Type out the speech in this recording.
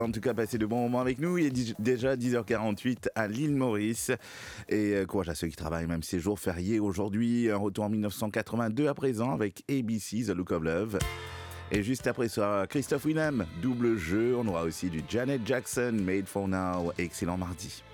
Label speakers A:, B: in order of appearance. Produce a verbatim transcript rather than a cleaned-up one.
A: En tout cas, passez de bons moments avec nous. Il est di- déjà dix heures quarante-huit à l'île Maurice. Et euh, courage à ceux qui travaillent, même si c'est jour férié aujourd'hui. Un retour en mille neuf cent quatre-vingt-deux à présent avec A B C, The Look of Love. Et juste après ça, Christophe Willem, double jeu. On aura aussi du Janet Jackson, Made for Now. Excellent mardi.